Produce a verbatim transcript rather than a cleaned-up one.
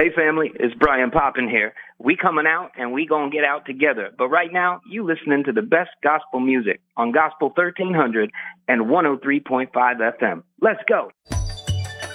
Hey family, it's Brian Poppin here. We coming out and we gonna get out together. But right now, you listening to the best gospel music on Gospel thirteen hundred and one oh three point five F M. Let's go.